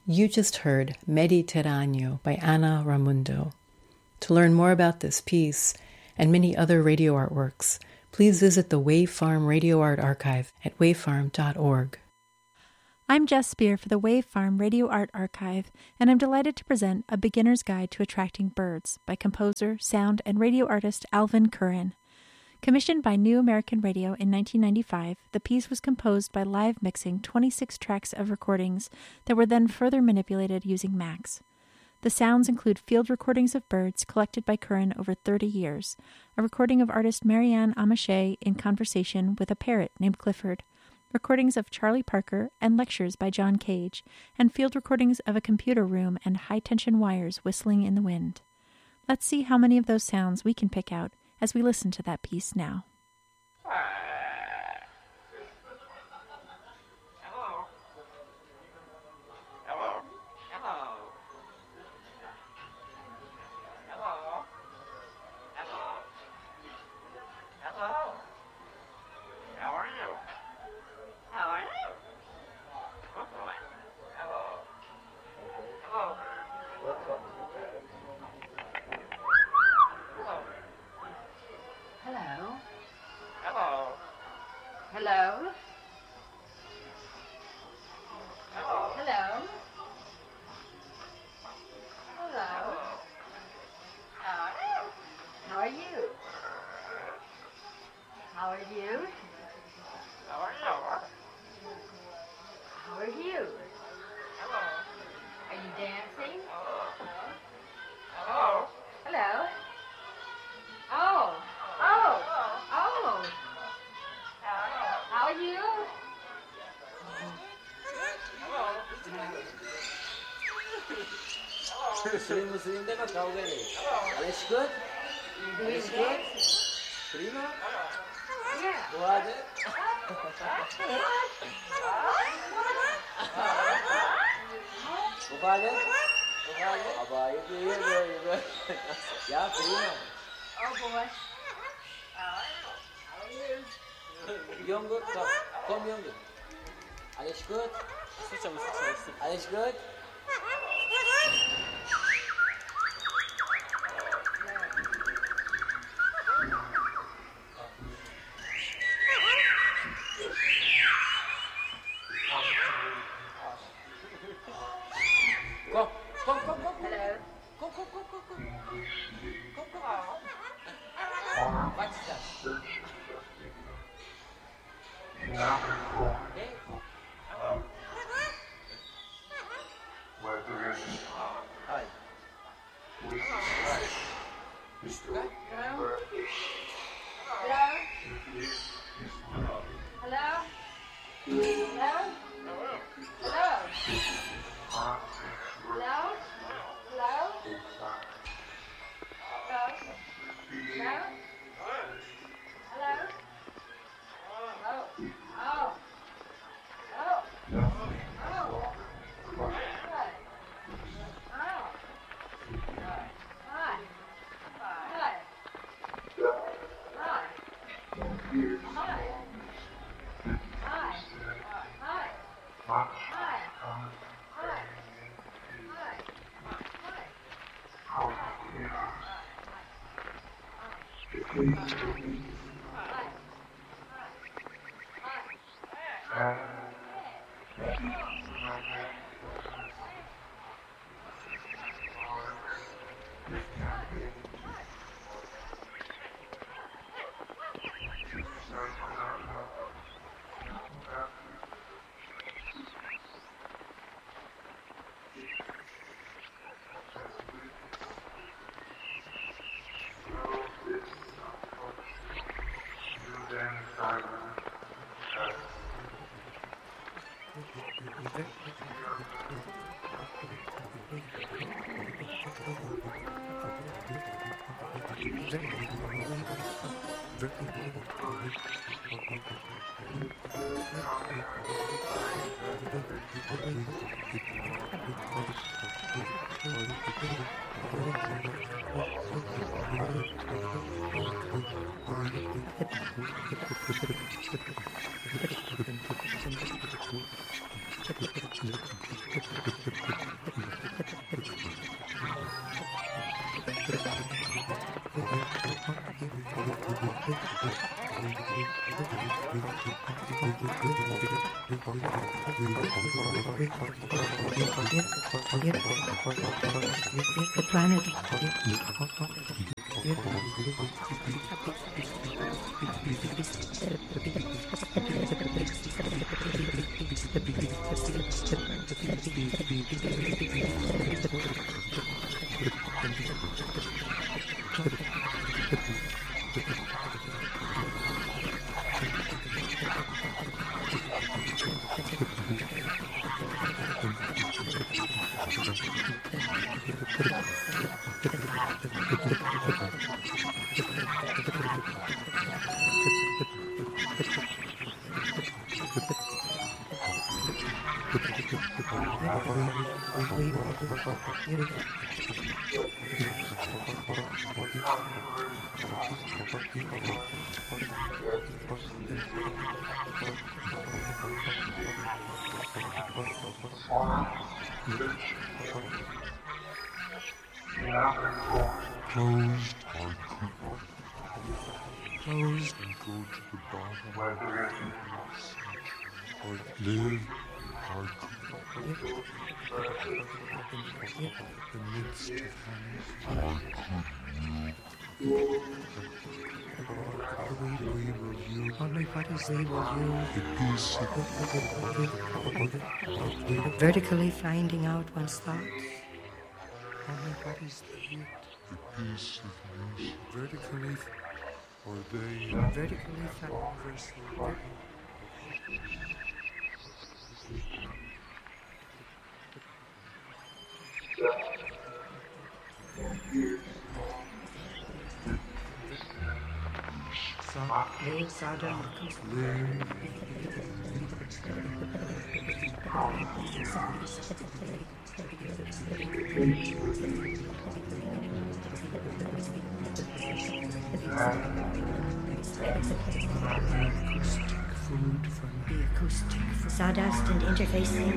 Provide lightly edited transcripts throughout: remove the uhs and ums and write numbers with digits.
You just heard Mediterraneo by Ana Ramundo. To learn more about this piece and many other radio artworks, please visit the Wave Farm Radio Art Archive at wavefarm.org. I'm Jess Spear for the Wave Farm Radio Art Archive, and I'm delighted to present A Beginner's Guide to Attracting Birds by composer, sound, and radio artist Alvin Curran. Commissioned by New American Radio in 1995, the piece was composed by live mixing 26 tracks of recordings that were then further manipulated using Max. The sounds include field recordings of birds collected by Curran over 30 years, a recording of artist Marianne Amache in conversation with a parrot named Clifford, recordings of Charlie Parker and lectures by John Cage, and field recordings of a computer room and high-tension wires whistling in the wind. Let's see how many of those sounds we can pick out as we listen to that piece now. Slim, they're not already. Alles good? Alles good? Prima? Yeah. What? Yeah, prima. Oh boy. How are you? Younger, come younger. Alles good? Alles good? The planet. Closed and go to the bottom or live or the midst of Only what is able you. the peace Vertically finding out one's thoughts. Only what is the peace of music. vertically Or they vertically found. The acoustic sawdust and interfacing.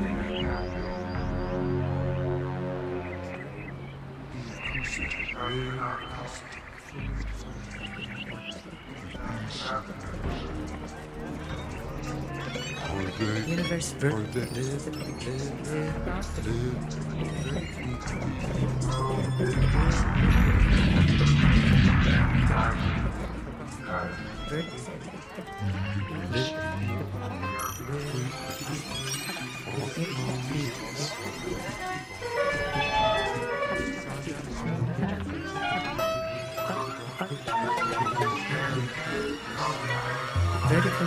Universe vertically